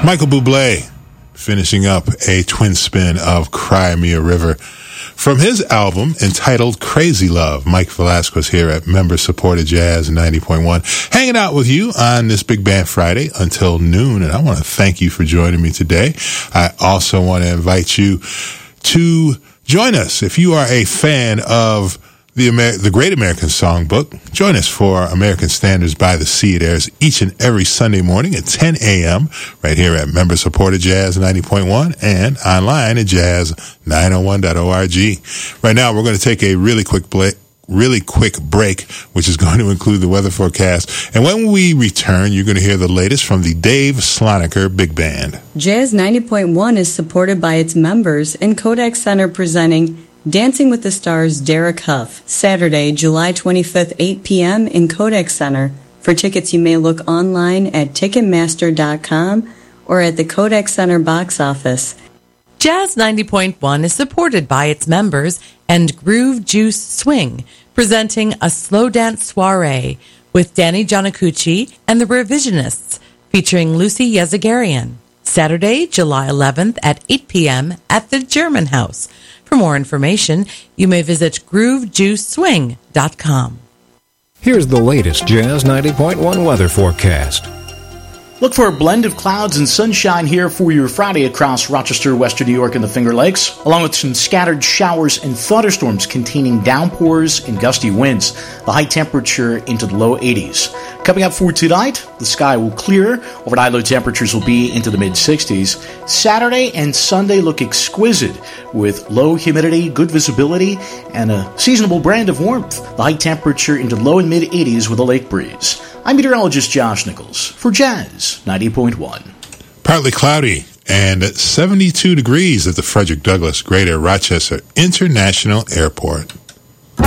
Michael Bublé finishing up a twin spin of Cry Me a River. From his album entitled Crazy Love, Mike Velasquez here at Member-Supported Jazz 90.1, hanging out with you on this Big Band Friday until noon, and I want to thank you for joining me today. I also want to invite you to join us. If you are a fan of the Great American Songbook, join us for American Standards by the Sea. It airs each and every Sunday morning at 10 a.m. right here at Member-Supported Jazz 90.1 and online at jazz901.org. Right now, we're going to take a really quick break, which is going to include the weather forecast. And when we return, you're going to hear the latest from the Dave Sloniker Big Band. Jazz 90.1 is supported by its members and Kodak Center presenting Dancing with the Stars Derek Huff, Saturday, July 25th, 8 p.m. in Kodak Center. For tickets, you may look online at Ticketmaster.com or at the Kodak Center box office. Jazz 90.1 is supported by its members and Groove Juice Swing, presenting a slow dance soiree with Danny Giannacucci and the Revisionists, featuring Lucy Yazagarian. Saturday, July 11th at 8 p.m. at the German House. For more information, you may visit groovejuiceswing.com. Here's the latest Jazz 90.1 weather forecast. Look for a blend of clouds and sunshine here for your Friday across Rochester, Western New York, and the Finger Lakes, along with some scattered showers and thunderstorms containing downpours and gusty winds. The high temperature into the low 80s. Coming up for tonight, the sky will clear. Overnight low temperatures will be into the mid-60s. Saturday and Sunday look exquisite with low humidity, good visibility, and a seasonable brand of warmth. The high temperature into low and mid-80s with a lake breeze. I'm meteorologist Josh Nichols for Jazz 90.1. Partly cloudy and 72 degrees at the Frederick Douglass Greater Rochester International Airport.